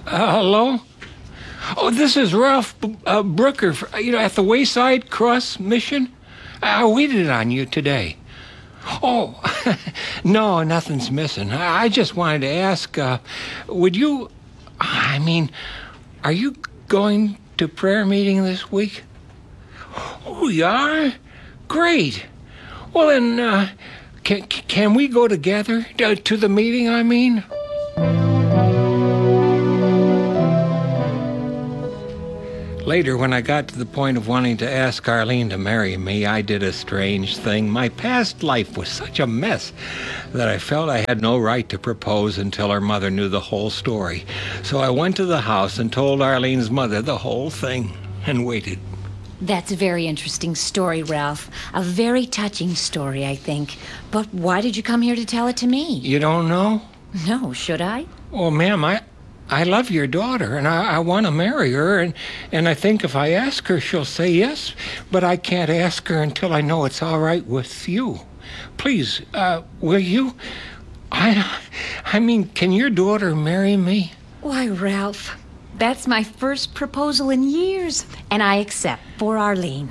Hello? Oh, this is Ralph Brooker, at the Wayside Cross Mission. I waited on you today. Oh, no, nothing's missing. I just wanted to ask, are you going to prayer meeting this week? Oh, you are? Great. Well, then, can we go together to the meeting, I mean? Later, when I got to the point of wanting to ask Arlene to marry me, I did a strange thing. My past life was such a mess that I felt I had no right to propose until her mother knew the whole story. So I went to the house and told Arlene's mother the whole thing and waited. That's a very interesting story, Ralph. A very touching story, I think. But why did you come here to tell it to me? You don't know? No, should I? Oh, ma'am, I love your daughter, and I want to marry her, and I think if I ask her, she'll say yes, but I can't ask her until I know it's all right with you. Please, will you? Can your daughter marry me? Why, Ralph, that's my first proposal in years, and I accept for Arlene.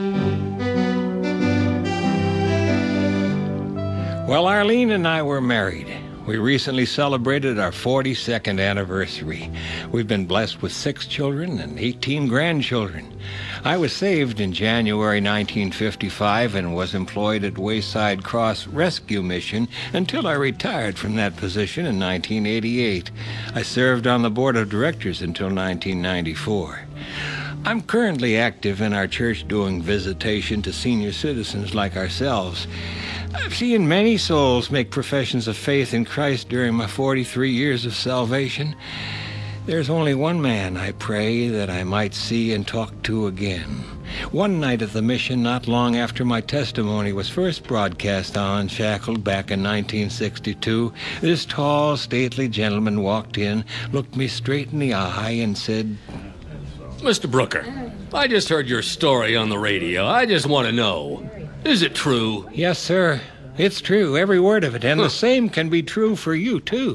Well, Arlene and I were married. We recently celebrated our 42nd anniversary. We've been blessed with 6 children and 18 grandchildren. I was saved in January 1955 and was employed at Wayside Cross Rescue Mission until I retired from that position in 1988. I served on the board of directors until 1994. I'm currently active in our church doing visitation to senior citizens like ourselves. I've seen many souls make professions of faith in Christ during my 43 years of salvation. There's only one man I pray that I might see and talk to again. One night at the mission, not long after my testimony was first broadcast on Unshackled back in 1962, this tall, stately gentleman walked in, looked me straight in the eye, and said, Mr. Brooker, I just heard your story on the radio. I just want to know, is it true? Yes, sir. It's true, every word of it, and the same can be true for you, too.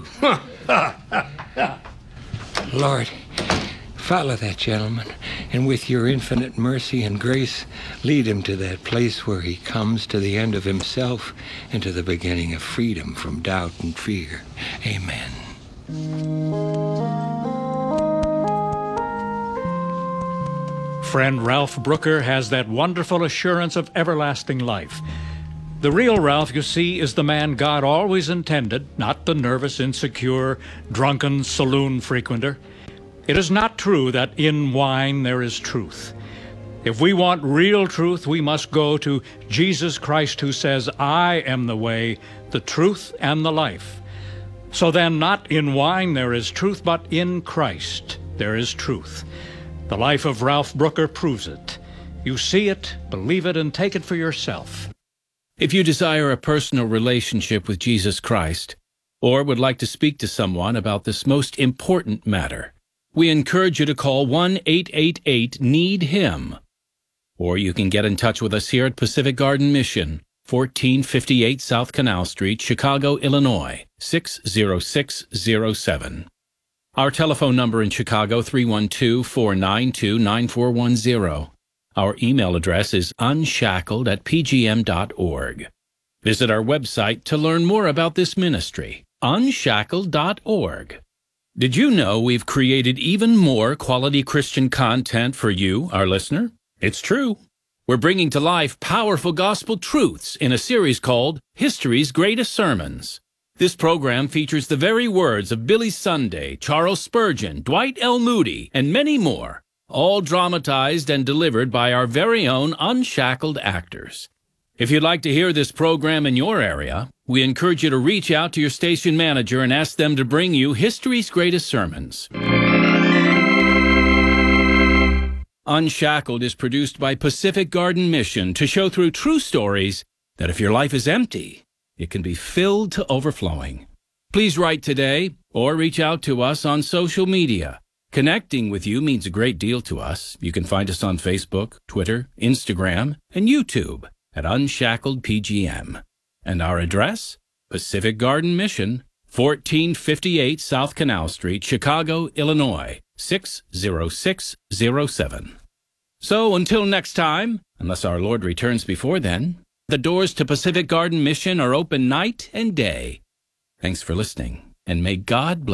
Lord, follow that gentleman, and with your infinite mercy and grace, lead him to that place where he comes to the end of himself and to the beginning of freedom from doubt and fear. Amen. Friend Ralph Brooker has that wonderful assurance of everlasting life. The real Ralph, you see, is the man God always intended, not the nervous, insecure, drunken saloon frequenter. It is not true that in wine there is truth. If we want real truth, we must go to Jesus Christ, who says, I am the way, the truth, and the life. So then, not in wine there is truth, but in Christ there is truth. The life of Ralph Brooker proves it. You see it, believe it, and take it for yourself. If you desire a personal relationship with Jesus Christ, or would like to speak to someone about this most important matter, we encourage you to call 1-888-NEED-HIM. Or you can get in touch with us here at Pacific Garden Mission, 1458 South Canal Street, Chicago, Illinois, 60607. Our telephone number in Chicago, 312-492-9410. Our email address is unshackled@pgm.org. Visit our website to learn more about this ministry, unshackled.org. Did you know we've created even more quality Christian content for you, our listener? It's true. We're bringing to life powerful gospel truths in a series called History's Greatest Sermons. This program features the very words of Billy Sunday, Charles Spurgeon, Dwight L. Moody, and many more, all dramatized and delivered by our very own unshackled actors. If you'd like to hear this program in your area, we encourage you to reach out to your station manager and ask them to bring you History's Greatest Sermons. Unshackled is produced by Pacific Garden Mission to show through true stories that if your life is empty, it can be filled to overflowing. Please write today or reach out to us on social media. Connecting with you means a great deal to us. You can find us on Facebook, Twitter, Instagram, and YouTube at Unshackled PGM. And our address, Pacific Garden Mission, 1458 South Canal Street, Chicago, Illinois, 60607. So until next time, unless our Lord returns before then, the doors to Pacific Garden Mission are open night and day. Thanks for listening, and may God bless.